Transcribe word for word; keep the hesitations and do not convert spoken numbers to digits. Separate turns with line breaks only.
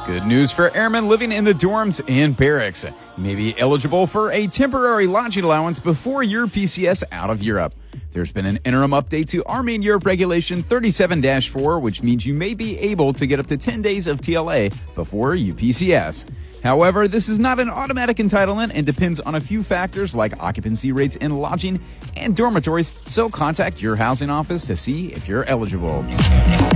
Good news for airmen living in the dorms and barracks. You may be eligible for a temporary lodging allowance before your P C S out of Europe. There's been an interim update to Army and Europe Regulation thirty-seven dash four, which means you may be able to get up to ten days of T L A before you P C S. However, this is not an automatic entitlement and depends on a few factors like occupancy rates in lodging and dormitories, so contact your housing office to see if you're eligible.